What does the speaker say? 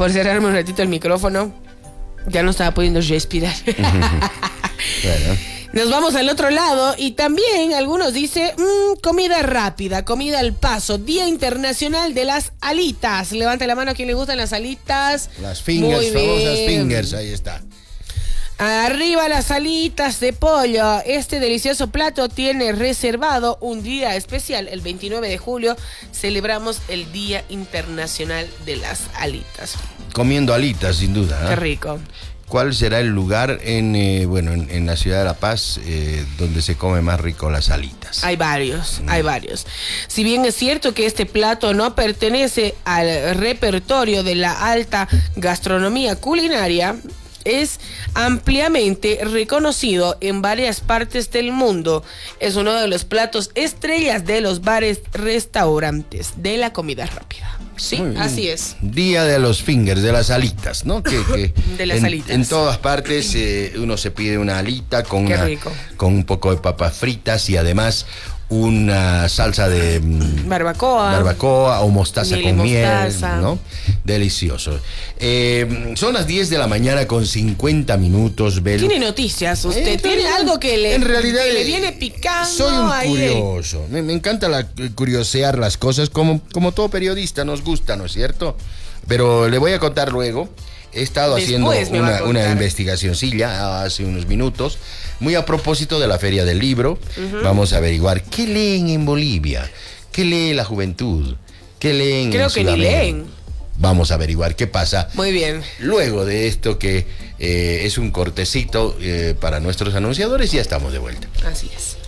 por cerrarme un ratito el micrófono. Ya no estaba pudiendo respirar. Bueno. Nos vamos al otro lado y también algunos dicen comida rápida, comida al paso, Día Internacional de las Alitas. Levante la mano a quien le gustan las alitas. Las fingers, famosas fingers, ahí está. Arriba las alitas de pollo. Este delicioso plato tiene reservado un día especial. El 29 de julio celebramos el Día Internacional de las Alitas. Comiendo alitas, sin duda. Qué rico. ¿Cuál será el lugar en la ciudad de La Paz donde se come más rico las alitas? Hay varios. Si bien es cierto que este plato no pertenece al repertorio de la alta gastronomía culinaria, es ampliamente reconocido en varias partes del mundo. Es uno de los platos estrellas de los bares, restaurantes, de la comida rápida. Sí, así es. Día de los fingers, de las alitas, ¿no? De las alitas. En todas partes uno se pide una alita con un poco de papas fritas y además una salsa de barbacoa o mostaza con miel, ¿no? Delicioso. Son las 10 de la mañana con 50 minutos, Bel. ¿Tiene noticias usted? ¿Tiene algo que le viene picando? Soy un curioso. Me encanta curiosear las cosas, como todo periodista nos gusta, ¿no es cierto? Pero le voy a contar luego. He estado haciendo una investigacioncilla hace unos minutos, muy a propósito de la Feria del Libro. Vamos a averiguar qué leen en Bolivia, qué lee la juventud, qué leen Creo que ni leen. Vamos a averiguar qué pasa. Muy bien. Luego de esto que es un cortecito para nuestros anunciadores, ya estamos de vuelta. Así es.